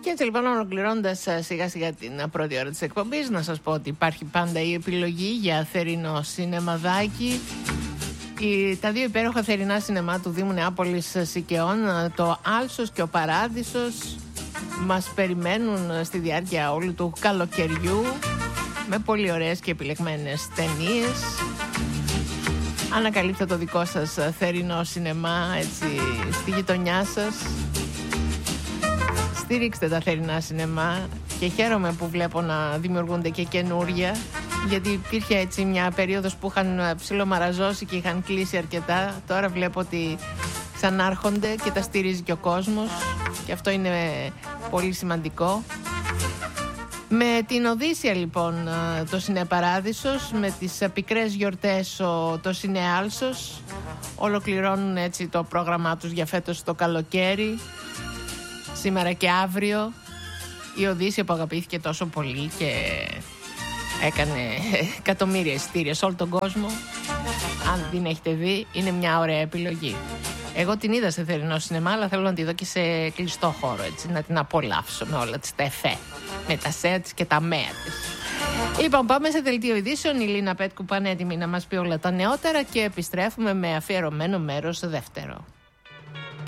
Και έτσι λοιπόν, ολοκληρώνοντας σιγά σιγά την πρώτη ώρα της εκπομπής, να σας πω ότι υπάρχει πάντα η επιλογή για θερινό σινεμαδάκι. Τα δύο υπέροχα θερινά σινεμά του Δήμου Νεάπολης Σικαιών, το Άλσος και ο Παράδεισος, μας περιμένουν στη διάρκεια όλου του καλοκαιριού με πολύ ωραίες και επιλεγμένες ταινίες. Ανακαλύψτε το δικό σας θερινό σινεμά έτσι στη γειτονιά σας. Στηρίξτε τα θερινά σινεμά και χαίρομαι που βλέπω να δημιουργούνται και καινούρια, γιατί υπήρχε έτσι μια περίοδος που είχαν ψιλομαραζώσει και είχαν κλείσει αρκετά. Τώρα βλέπω ότι ξανάρχονται και τα στηρίζει και ο κόσμος και αυτό είναι πολύ σημαντικό. Με την Οδύσσια λοιπόν το Σινέ Παράδεισος, με τις πικρές γιορτές το Σινέ Άλσος ολοκληρώνουν έτσι το πρόγραμμά τους για φέτος το καλοκαίρι. Σήμερα και αύριο η Οδύσσια που αγαπήθηκε τόσο πολύ και έκανε εκατομμύρια εισιτήρια σε όλο τον κόσμο, αν την έχετε δει, είναι μια ωραία επιλογή. Εγώ την είδα σε θερινό σινεμά, αλλά θέλω να τη δω και σε κλειστό χώρο, έτσι, να την απολαύσω με όλα τις τα εφέ, με τα σέα της και τα μέα της. Λοιπόν, πάμε σε δελτίο ειδήσεων. Η Λίνα Πέτκου πανέτοιμη να μας πει όλα τα νεότερα και επιστρέφουμε με αφιερωμένο μέρος δεύτερο.